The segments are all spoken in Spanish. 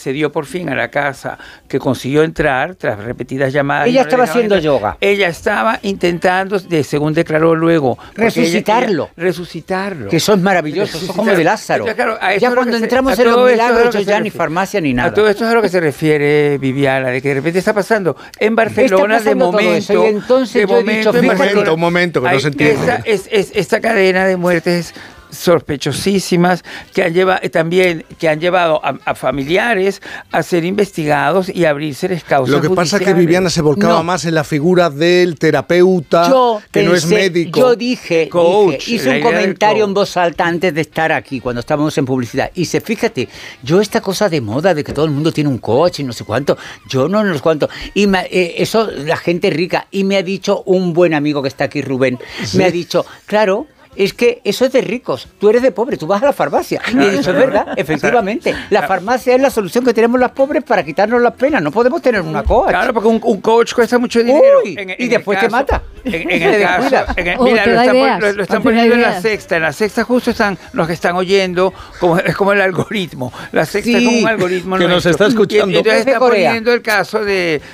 accedió por fin a la casa, que consiguió entrar tras repetidas llamadas. Ella estaba haciendo yoga. Ella estaba intentando, según declaró luego, resucitarlo. Resucitarlo. Que eso es maravilloso, eso es como de Lázaro. Claro, ya cuando entramos en los milagros, ya ni farmacia ni nada. A todo esto es a lo que se refiere Viviana, de que de repente está pasando en Barcelona de momento. Y entonces yo he dicho, un momento, que no se entiende. Esta cadena de muertes sospechosísimas que han llevado a familiares a ser investigados y a abrirse causas. Lo que pasa es que Viviana se volcaba más en la figura del terapeuta, que no es médico. Yo hice un comentario en voz alta antes de estar aquí, cuando estábamos en publicidad. Y fíjate, yo esta cosa de moda de que todo el mundo tiene un coche y no sé cuánto, yo no sé cuánto. Y eso, la gente rica. Y me ha dicho un buen amigo que está aquí, Rubén, me ha dicho, claro, es que eso es de ricos, tú eres de pobre, tú vas a la farmacia. Y he dicho, es verdad, efectivamente, la farmacia es la solución que tenemos los pobres para quitarnos las penas, no podemos tener una coach. Claro, porque un coach cuesta mucho dinero. Y después te mata. En el caso, mira, lo están poniendo en La Sexta justo están los que están oyendo, es como el algoritmo. La Sexta es como un algoritmo que nos está escuchando. Y entonces están poniendo el caso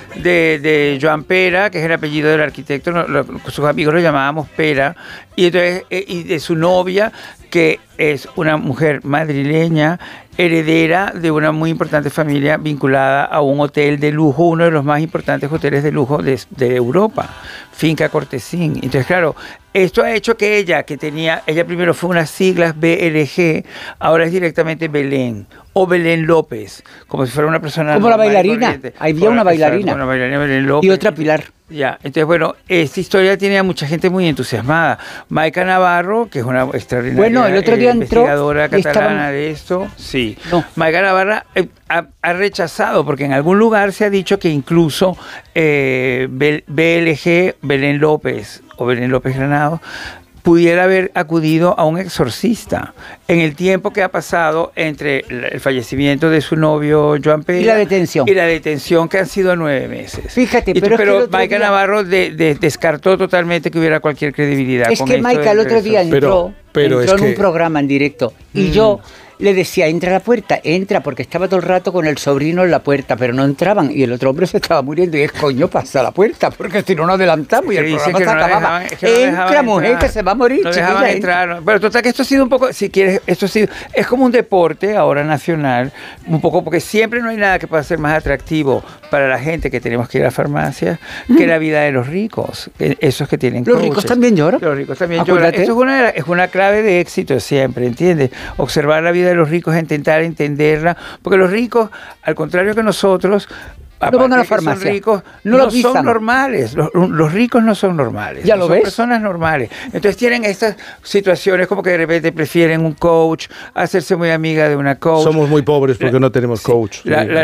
de Joan Pera, que es el apellido del arquitecto, sus amigos lo llamábamos Pera, y entonces y de su novia, que es una mujer madrileña, heredera de una muy importante familia vinculada a un hotel de lujo, uno de los más importantes hoteles de lujo de Europa, Finca Cortesín. Entonces, claro, esto ha hecho que ella primero fue unas siglas BLG, ahora es directamente Belén, o Belén López, como si fuera una persona... Como la bailarina, había una bailarina. Una bailarina Belén López. Y otra Pilar. Ya, entonces bueno, esta historia tiene a mucha gente muy entusiasmada. Maica Navarro, que es una extraordinaria el otro día investigadora catalana de esto, sí. No. Maica Navarro ha rechazado, porque en algún lugar se ha dicho que incluso BLG, Belén López o Belén López Granado, pudiera haber acudido a un exorcista en el tiempo que ha pasado entre el fallecimiento de su novio Joan Pera y la detención que han sido 9 meses. Fíjate, pero Maica Navarro descartó totalmente que hubiera cualquier credibilidad. Es que Maica el otro día entró en un programa en directo y yo le decía, entra a la puerta, entra, porque estaba todo el rato con el sobrino en la puerta, pero no entraban, y el otro hombre se estaba muriendo, y es coño, pasa a la puerta, porque si no nos adelantamos, y el programa se acababa. Entra, mujer, que se va a morir, no dejaban entrar. Pero total, que esto ha sido un poco, si quieres, es como un deporte ahora nacional, un poco, porque siempre no hay nada que pueda ser más atractivo para la gente que tenemos que ir a la farmacia que la vida de los ricos, esos que tienen coaches. Los ricos también lloran. Los ricos también lloran. Eso es una clave de éxito siempre, ¿entiendes? Observar la vida de los ricos, intentar entenderla, porque los ricos, al contrario que nosotros, no van a la farmacia, son ricos, no son normales. Los ricos no son normales. ¿Ya lo ves? Son personas normales. Entonces tienen estas situaciones como que de repente prefieren un coach, hacerse muy amiga de una coach. Somos muy pobres porque no tenemos coach.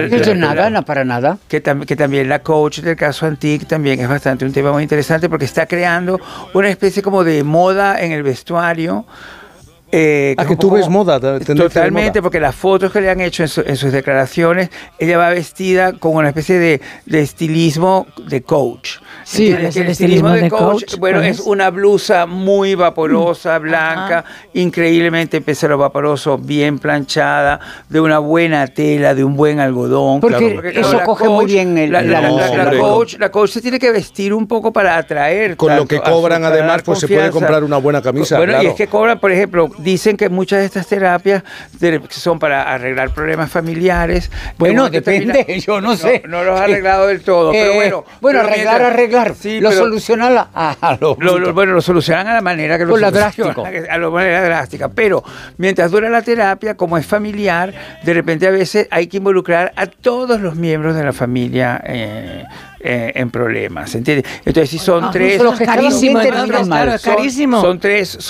No para nada. Que también la coach del caso Antic también es bastante un tema muy interesante, porque está creando una especie como de moda en el vestuario. Que tú ves moda. Totalmente, porque las fotos que le han hecho en sus declaraciones, ella va vestida con una especie de estilismo de coach. Sí, el estilismo de coach. Bueno, es una blusa muy vaporosa, blanca, increíblemente pelo vaporoso, bien planchada, de una buena tela, de un buen algodón. Porque eso coge muy bien la coach se tiene que vestir un poco para atraer. Con lo que cobran, además, pues se puede comprar una buena camisa. Bueno, y es que cobran, por ejemplo, dicen que muchas de estas terapias son para arreglar problemas familiares. Bueno, depende, yo no sé. No los ha arreglado del todo, pero bueno. Arreglar. Sí, lo solucionan lo solucionan a la manera que lo solucionan. A la manera drástica. Pero mientras dura la terapia, como es familiar, de repente a veces hay que involucrar a todos los miembros de la familia en problemas, ¿entiendes? Entonces, si son tres... Los carísimo, carísimo. Son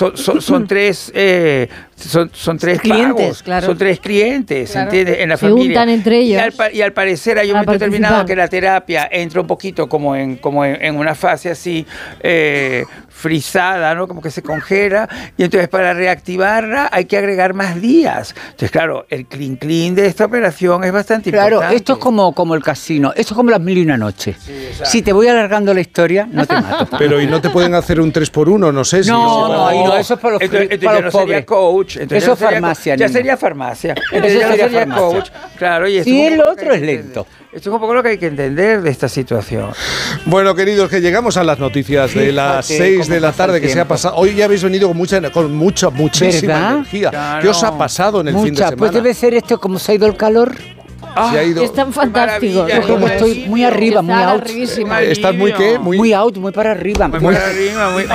tres clientes, pagos, claro. Son tres clientes, claro. ¿Entiendes? En la se familia. untan entre ellos. Y al parecer hay un momento determinado que la terapia entra un poquito como en una fase así frisada, ¿no? Como que se congela, y entonces para reactivarla hay que agregar más días. Entonces, claro, el clean de esta operación es bastante importante. Claro, esto es como el casino, esto es como las 1001 noches. Si te voy alargando la historia, no te mato. Pero ¿y no te pueden hacer un 3x1? No sé si... No, eso es para los, para los pobres. Coach, eso es farmacia. Ya sería farmacia. Eso ya sería coach. Claro, y si el otro es lento. Esto es un poco lo que hay que entender de esta situación. Bueno, queridos, que llegamos a las noticias de las 6 de la tarde que se ha pasado. Hoy ya habéis venido con muchísima energía. Claro. ¿Qué os ha pasado en el fin de semana? Pues debe ser esto, como se ha ido el calor. Se ha ido. Es tan fantástico. Yo como estoy muy arriba, muy out. ¿Estás muy qué? Muy out, muy para arriba. Muy para arriba, muy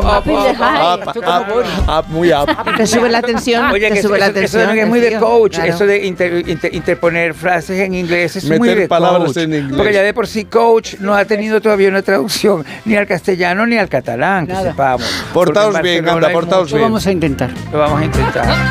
muy up. Te sube la tensión. Oye, que sube la tensión. Eso es muy de coach. Claro. Eso de interponer frases en inglés es muy de palabras coach. En inglés. Porque ya de por sí coach no ha tenido todavía una traducción ni al castellano ni al catalán, que sepamos. Portaos bien, anda, portaos bien. Lo vamos a intentar. Lo vamos a intentar.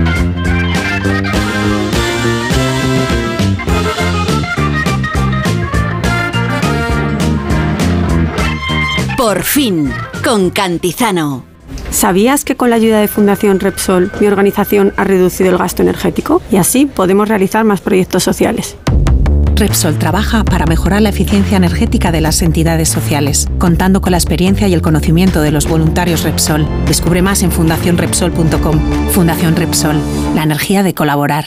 Por fin, con Cantizano. ¿Sabías que con la ayuda de Fundación Repsol, mi organización ha reducido el gasto energético? Y así podemos realizar más proyectos sociales. Repsol trabaja para mejorar la eficiencia energética de las entidades sociales, contando con la experiencia y el conocimiento de los voluntarios Repsol. Descubre más en fundacionrepsol.com. Fundación Repsol, la energía de colaborar.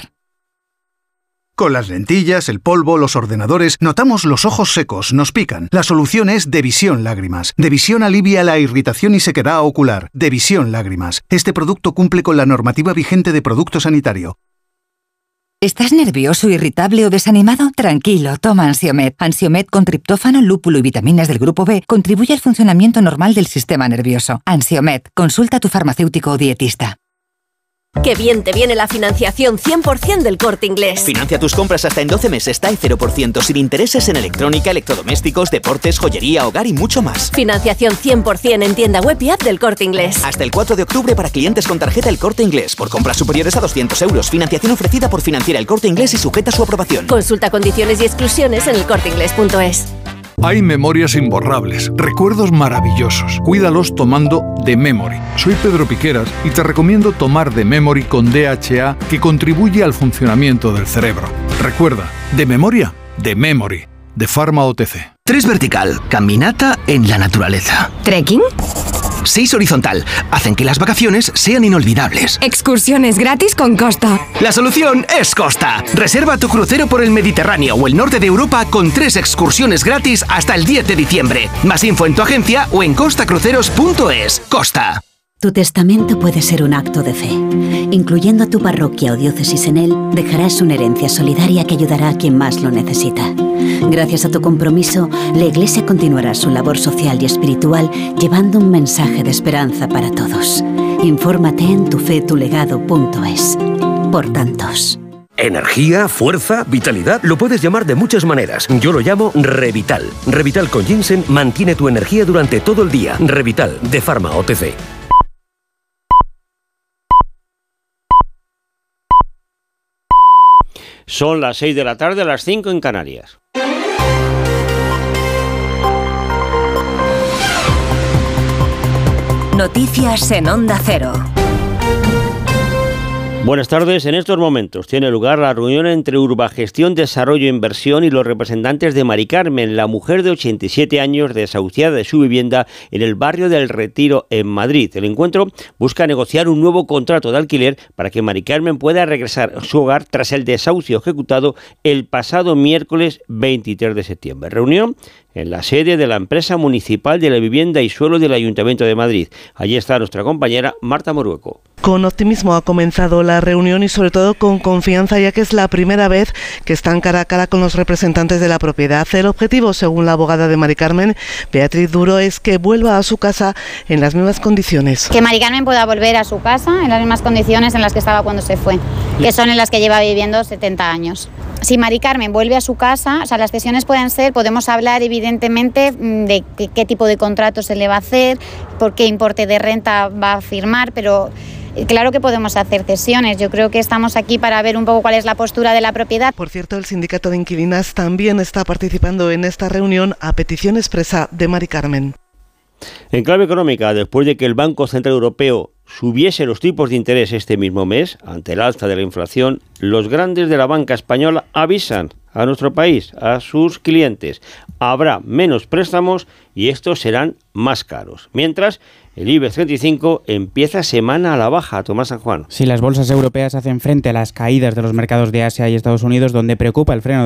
Con las lentillas, el polvo, los ordenadores, notamos los ojos secos, nos pican. La solución es Devisión Lágrimas. Devisión alivia la irritación y sequedad ocular. Devisión Lágrimas. Este producto cumple con la normativa vigente de producto sanitario. ¿Estás nervioso, irritable o desanimado? Tranquilo, toma Ansiomed. Ansiomed con triptófano, lúpulo y vitaminas del grupo B contribuye al funcionamiento normal del sistema nervioso. Ansiomed, consulta a tu farmacéutico o dietista. ¡Qué bien te viene la financiación 100% del Corte Inglés! Financia tus compras hasta en 12 meses, TAE 0%, sin intereses en electrónica, electrodomésticos, deportes, joyería, hogar y mucho más. Financiación 100% en tienda web y app del Corte Inglés. Hasta el 4 de octubre para clientes con tarjeta El Corte Inglés. Por compras superiores a 200 euros. Financiación ofrecida por Financiera El Corte Inglés y sujeta a su aprobación. Consulta condiciones y exclusiones en elcorteinglés.es. Hay memorias imborrables, recuerdos maravillosos. Cuídalos tomando The Memory. Soy Pedro Piqueras y te recomiendo tomar The Memory con DHA, que contribuye al funcionamiento del cerebro. Recuerda, de memoria, The Memory, de Pharma OTC. 3 vertical, caminata en la naturaleza. ¿Trekking? 6 horizontal, hacen que las vacaciones sean inolvidables. Excursiones gratis con Costa. La solución es Costa. Reserva tu crucero por el Mediterráneo o el norte de Europa con 3 excursiones gratis hasta el 10 de diciembre. Más info en tu agencia o en costacruceros.es. Costa. Tu testamento puede ser un acto de fe. Incluyendo a tu parroquia o diócesis en él, dejarás una herencia solidaria que ayudará a quien más lo necesita. Gracias a tu compromiso, la Iglesia continuará su labor social y espiritual llevando un mensaje de esperanza para todos. Infórmate en tufetulegado.es. Por tantos. Energía, fuerza, vitalidad, lo puedes llamar de muchas maneras. Yo lo llamo Revital. Revital con ginseng mantiene tu energía durante todo el día. Revital, de Pharma OTC. Son las 6 de la tarde, las 5 en Canarias. Noticias en Onda Cero. Buenas tardes. En estos momentos tiene lugar la reunión entre Urbagestión, Desarrollo e Inversión y los representantes de Mari Carmen, la mujer de 87 años desahuciada de su vivienda en el barrio del Retiro, en Madrid. El encuentro busca negociar un nuevo contrato de alquiler para que Mari Carmen pueda regresar a su hogar tras el desahucio ejecutado el pasado miércoles 23 de septiembre. Reunión en la sede de la Empresa Municipal de la Vivienda y Suelo del Ayuntamiento de Madrid. Allí está nuestra compañera Marta Morueco. Con optimismo ha comenzado la reunión y sobre todo con confianza, ya que es la primera vez que están cara a cara con los representantes de la propiedad. El objetivo, según la abogada de Mari Carmen, Beatriz Duro, es que vuelva a su casa en las mismas condiciones. Que Mari Carmen pueda volver a su casa en las mismas condiciones en las que estaba cuando se fue, que son en las que lleva viviendo 70 años. Si Mari Carmen vuelve a su casa, o sea, las cesiones pueden ser, podemos hablar evidentemente de qué tipo de contrato se le va a hacer, por qué importe de renta va a firmar, pero claro que podemos hacer cesiones. Yo creo que estamos aquí para ver un poco cuál es la postura de la propiedad. Por cierto, el sindicato de inquilinas también está participando en esta reunión a petición expresa de Mari Carmen. En clave económica, después de que el Banco Central Europeo subiese los tipos de interés este mismo mes, ante el alza de la inflación, los grandes de la banca española avisan a nuestro país, a sus clientes. Habrá menos préstamos y estos serán más caros. Mientras, el IBEX 35 empieza semana a la baja. Tomás San Juan. Sí, las bolsas europeas hacen frente a las caídas de los mercados de Asia y Estados Unidos, donde preocupa el freno